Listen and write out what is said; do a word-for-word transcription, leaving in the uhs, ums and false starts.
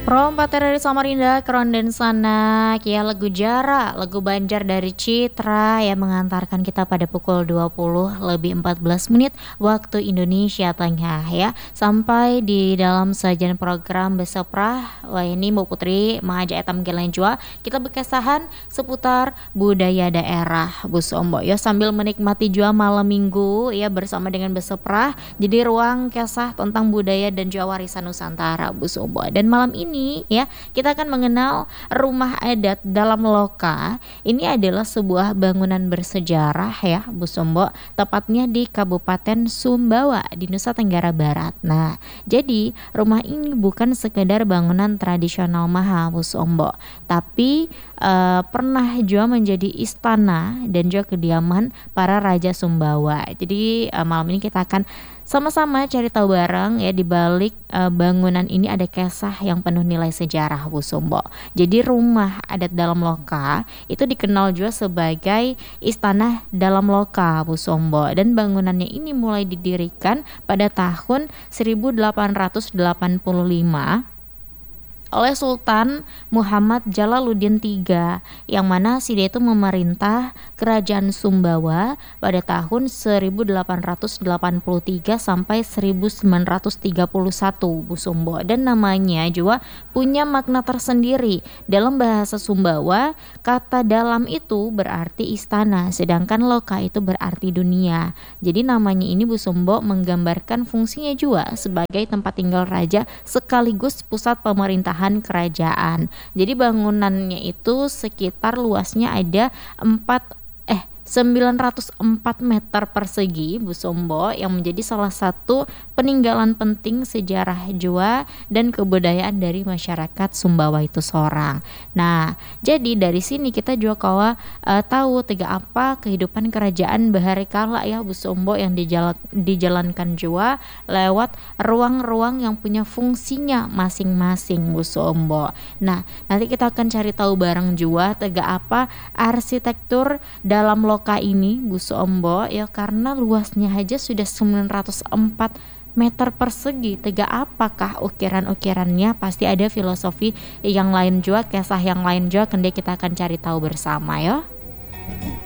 Rompatan dari Samarinda, Keronden Sanak, ya lagu Jara, lagu Banjar dari Citra yang mengantarkan kita pada pukul dua puluh lebih empat belas menit waktu Indonesia Tengah ya. Sampai di dalam sajian program Beseprah, wah ini Mbak Putri mengajak etam gelen jua, kita berkesahan seputar budaya daerah Bu Sombo ya sambil menikmati jua malam minggu ya bersama dengan Beseprah. Jadi ruang kisah tentang budaya dan jua warisan Nusantara Bu Sombo. Dan malam ini ini ya kita akan mengenal rumah adat dalam loka. Ini adalah sebuah bangunan bersejarah ya Bu Sombo, tepatnya di Kabupaten Sumbawa di Nusa Tenggara Barat. Nah jadi rumah ini bukan sekedar bangunan tradisional maha Bu Sombo, tapi uh, pernah juga menjadi istana dan juga kediaman para raja Sumbawa. Jadi uh, malam ini kita akan sama-sama cari tahu bareng ya di balik uh, bangunan ini ada kisah yang penuh nilai sejarah Bu Sombo. Jadi rumah adat dalam loka itu dikenal juga sebagai istana dalam loka Bu Sombo, dan bangunannya ini mulai didirikan pada tahun seribu delapan ratus delapan puluh lima oleh Sultan Muhammad Jalaluddin tiga, yang mana si dia itu memerintah kerajaan Sumbawa pada tahun seribu delapan ratus delapan puluh tiga sampai seribu sembilan ratus tiga puluh satu Bu Sombo. Dan namanya juga punya makna tersendiri. Dalam bahasa Sumbawa, kata dalam itu berarti istana, sedangkan loka itu berarti dunia. Jadi namanya ini Bu Sombo menggambarkan fungsinya juga sebagai tempat tinggal raja sekaligus pusat pemerintahan kerajaan. Jadi bangunannya itu sekitar luasnya ada empat eh sembilan ratus empat meter persegi Bu Sombo, yang menjadi salah satu peninggalan penting sejarah jua dan kebudayaan dari masyarakat Sumbawa itu seorang. Nah, jadi dari sini kita juga kawa uh, tahu tiga apa kehidupan kerajaan bahari kala ya Bu Sombo yang dijalan, dijalankan jua lewat ruang-ruang yang punya fungsinya masing-masing Bu Sombo. Nah, nanti kita akan cari tahu bareng jua tiga apa arsitektur dalam loka ini Bu Sombo ya, karena luasnya aja sudah sembilan ratus empat meter persegi. Tiga apakah ukiran-ukirannya, pasti ada filosofi yang lain juga, kisah yang lain juga, kendai kita akan cari tahu bersama ya.